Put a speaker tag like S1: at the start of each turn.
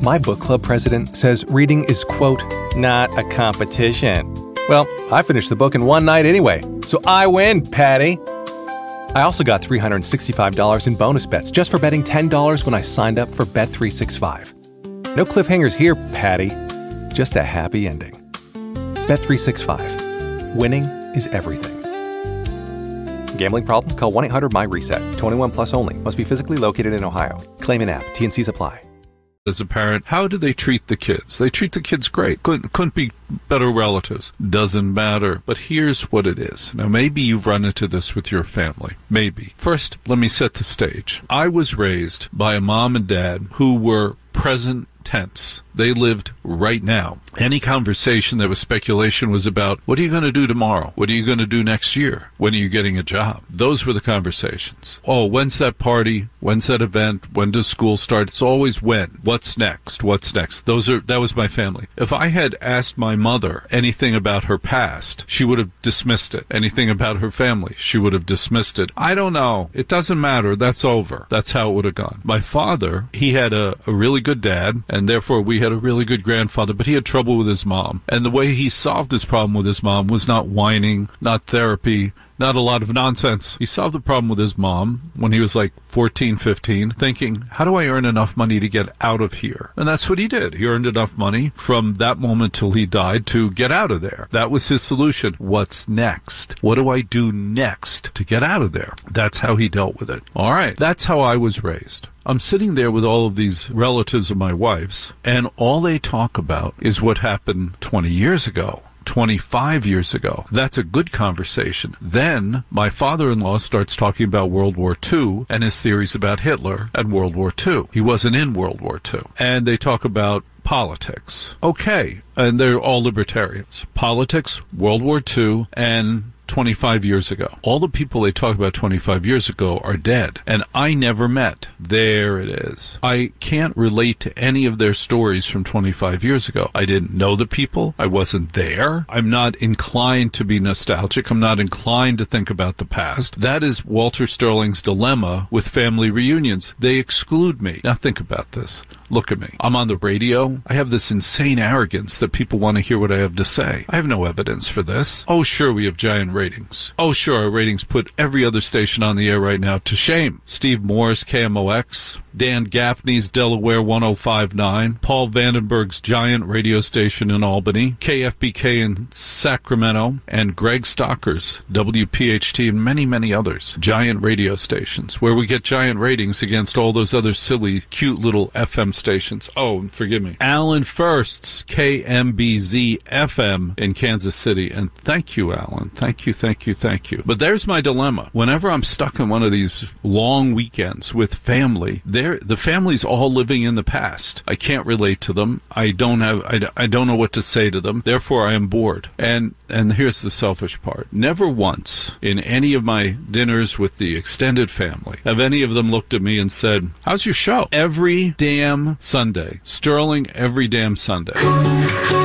S1: My book club president says reading is, quote, not a competition. Well, I finished the book in one night anyway, so I win, Patty. I also got $365 in bonus bets just for betting $10 when I signed up for Bet365. No cliffhangers here, Patty. Just a happy ending. Bet365. Winning is everything. Gambling problem? Call 1-800-MY-RESET. 21 plus only. Must be physically located in Ohio. Claim in app. T&Cs apply.
S2: As a parent, how do they treat the kids? They treat the kids great. Couldn't be better relatives. Doesn't matter. But here's what it is. Now, maybe you've run into this with your family. Maybe. First, let me set the stage. I was raised by a mom and dad who were present tense. They lived right now. Any conversation that was speculation was about, what are you going to do tomorrow? What are you going to do next year? When are you getting a job? Those were the conversations. Oh, when's that party? When's that event? When does school start? It's always when. What's next? What's next? That was my family. If I had asked my mother anything about her past, she would have dismissed it. Anything about her family, she would have dismissed it. I don't know. It doesn't matter. That's over. That's how it would have gone. My father, he had a really good dad, and therefore we had a really good grandfather, but he had trouble with his mom. And the way he solved his problem with his mom was not whining, not therapy, not a lot of nonsense. He solved the problem with his mom when he was like 14, 15, thinking, how do I earn enough money to get out of here? And that's what he did. He earned enough money from that moment till he died to get out of there. That was his solution. What's next? What do I do next to get out of there? That's how he dealt with it. All right. That's how I was raised. I'm sitting there with all of these relatives of my wife's, and all they talk about is what happened 20 years ago. 25 years ago. That's a good conversation. Then my father-in-law starts talking about World War II and his theories about Hitler and World War II. He wasn't in World War II. And they talk about politics. Okay. And they're all libertarians. Politics, World War II, and 25 years ago. All the people they talk about 25 years ago are dead, and I never met. There it is. I can't relate to any of their stories from 25 years ago. I didn't know the people. I wasn't there. I'm not inclined to be nostalgic. I'm not inclined to think about the past. That is Walter Sterling's dilemma with family reunions. They exclude me. Now think about this. Look at me. I'm on the radio. I have this insane arrogance that people want to hear what I have to say. I have no evidence for this. Oh, sure, we have giant ratings. Oh, sure, our ratings put every other station on the air right now to shame. Steve Moore's KMOX, Dan Gaffney's Delaware 105.9, Paul Vandenberg's giant radio station in Albany, KFBK in Sacramento, and Greg Stocker's WPHT and many, many others. Giant radio stations where we get giant ratings against all those other silly, cute little FM stations. Oh, forgive me. Alan First's KMBZ FM in Kansas City. And thank you, Alan. Thank you, thank you, thank you. But there's my dilemma. Whenever I'm stuck in one of these long weekends with family, the family's all living in the past. I can't relate to them. I don't know what to say to them. Therefore, I am bored. And here's the selfish part. Never once in any of my dinners with the extended family have any of them looked at me and said, how's your show? Every damn Sunday. Sterling every damn Sunday.